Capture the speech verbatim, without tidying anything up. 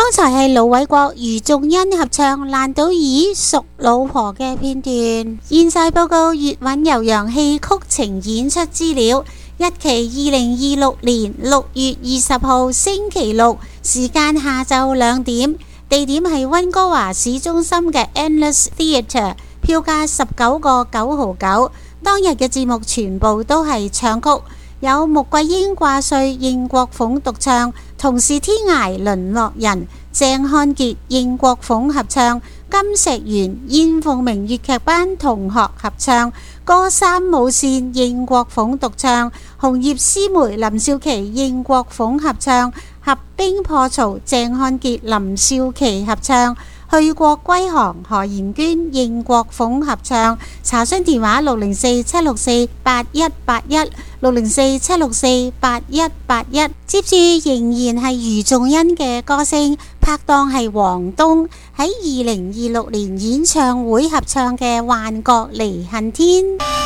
剛才係盧偉國、余仲恩合唱《爛賭兒屬老婆》嘅片段。現世報告粵韻悠揚戲曲情演出資料，日期二零二六年六月二十號星期六，時間下晝兩點，地點係溫哥華市中心嘅 Endless Theatre， 票價十九個九毫九。當日嘅節目全部都係唱曲，有穆桂英掛帥應國鳳獨唱，同是天涯淪落人鄭漢傑應國鳳合唱，金石元燕鳳鳴粵劇班同學合唱，歌三舞線應國鳳獨唱，紅葉詩梅林少琪應國鳳合唱，合兵破曹鄭漢傑林少琪合唱，去國歸航何妍娟應國鳳合唱。查詢電話六零四七六四八一八一，六零四七六四八一八一。接住仍然係余仲恩嘅歌聲，拍檔係黃東喺二零二六年演唱會合唱嘅《幻覺離恨天》。